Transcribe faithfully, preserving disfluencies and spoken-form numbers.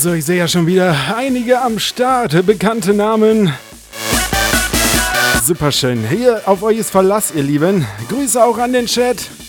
So, ich sehe ja schon wieder einige am Start, bekannte Namen. Superschön. Hier auf euch ist Verlass, ihr Lieben. Grüße auch an den Chat.